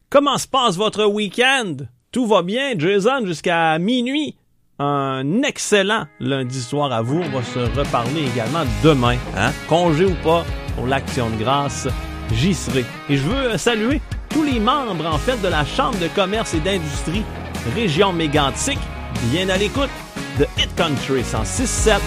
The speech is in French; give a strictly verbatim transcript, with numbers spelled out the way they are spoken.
Comment se passe votre week-end? Tout va bien, Jason, jusqu'à minuit? Un excellent lundi soir à vous. On va se reparler également demain, hein? Congé ou pas, pour l'Action de grâce, j'y serai. Et je veux saluer tous les membres, en fait, de la Chambre de commerce et d'industrie Région Mégantic, bien à l'écoute de Hit Country cent six sept